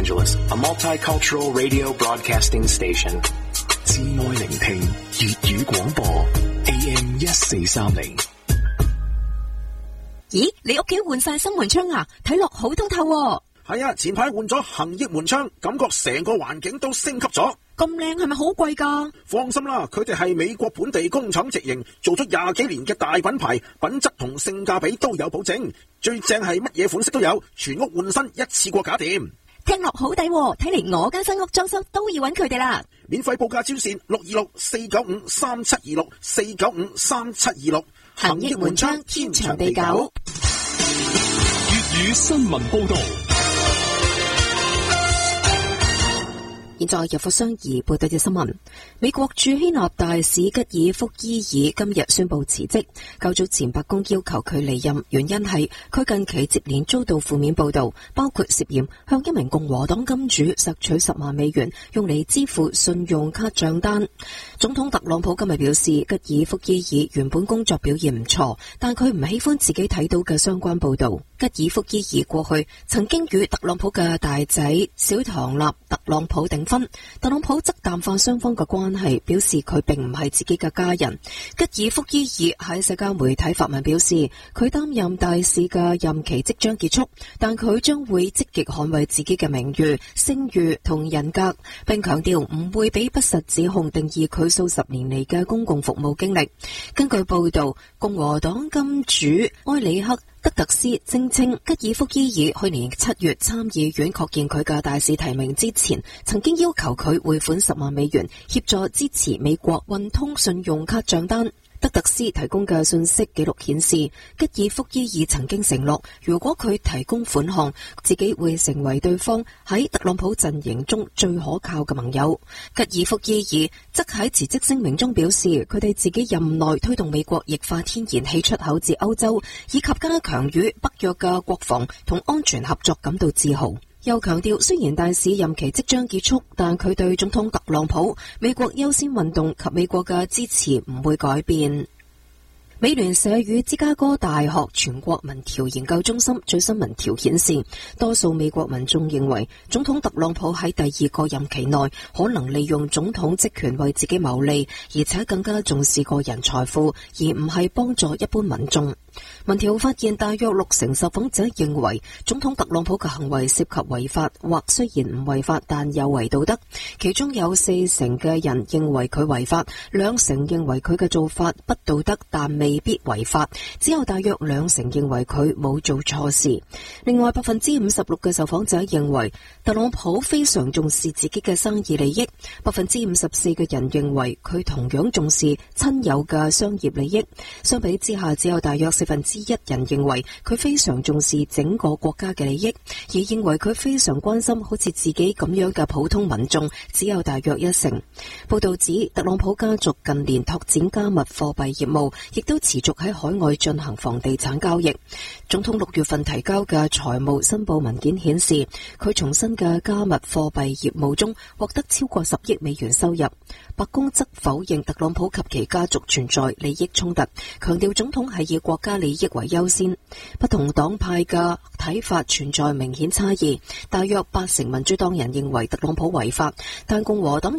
Angeles, a multicultural radio broadcasting station. 至愛聆聽粵語廣播 AM 1430。 咦，你屋企換晒新門窗啊？睇落好通透喎。 係啊，前排換咗恒益門窗，感覺成個環境都升級咗。 咁靚係咪好貴㗎？ 放心啦，佢哋係美國本地工廠直營，做咗20幾年嘅大品牌，品質同性價比都有保證。最正係乜嘢款式都有，全屋換新一次過搞掂。 聽落好抵喎，睇嚟我間新屋裝修都要揾佢哋啦。 免費報價專線626-495-3726，495-3726。 恒益門窗，天長地久。 粵語新聞報道。 現在由霍雙儀報道嘅新聞。美國駐希臘大使吉爾福伊爾今日宣布辭職。較早前白宮要求佢離任，原因係佢近期接連遭到負面報道，包括涉嫌向一名共和黨金主索取10萬美元用嚟支付信用卡賬單。總統特朗普今日表示，吉爾福伊爾原本工作表現唔錯，但佢唔喜歡自己睇到嘅相關報道。吉爾福伊爾過去曾經與特朗普嘅大仔小唐納特朗普訂婚，特朗普則淡化雙方嘅關係，表示佢並唔係自己嘅家人。吉爾福伊爾喺社交媒體發文表示，佢擔任大使嘅任期即將結束，但佢將會積極捍衛自己嘅名譽、聲譽同人格，並強調唔會俾不實指控定義佢數十年嚟嘅公共服務經歷。根據報道，共和黨金主埃里克德特斯聲稱，吉爾福伊爾去年7月參議院確認佢嘅大使提名之前，曾經要求佢匯款10萬美元，協助支持美國運通信用卡賬單。德特斯提供嘅信息記錄顯示，吉爾福伊爾曾經承諾，如果佢提供款項，自己會成為對方喺特朗普陣營中最可靠嘅盟友。吉爾福伊爾則喺辭職聲明中表示，佢哋自己任內推動美國液化天然氣出口至歐洲，以及加強與北約嘅國防同安全合作感到自豪。又強調，雖然大使任期即將結束，但佢對總統特朗普、美國優先運動及美國嘅支持唔會改變。美聯社與芝加哥大學全國民調研究中心最新民調顯示，多數美國民眾認為總統特朗普喺第2個任期內可能利用總統職權為自己謀利，而且更加重視個人財富，而唔係幫助一般民眾。民調發現，大約60%受訪者認為總統特朗普嘅行為涉及違法，或雖然唔違法，但有違道德。其中有40%嘅人認為佢違法，2%認為佢嘅做法不道德，但未必違法。只有大約2%認為佢冇做錯事。另外56%嘅受訪者認為特朗普非常重視自己嘅生意利益，54%嘅人認為佢同樣重視親友嘅商業利益。相比之下，只有大約1%人認為佢非常重視整個國家嘅利益，而認為佢非常關心好似自己咁樣嘅普通民眾只有大約1%。報道指，特朗普家族近年拓展加密貨幣業務，亦都持續喺海外進行房地產交易。總統6月份提交嘅財務申報文件顯示，佢從新嘅加密貨幣業務中獲得超過10億美元收入。白宮則否認特朗普及其家族存在利益衝突，強調總統係以國家利益為優先。不同黨派嘅睇法存在明顯差異，大約80%民主黨人認為特朗普違法，但共和黨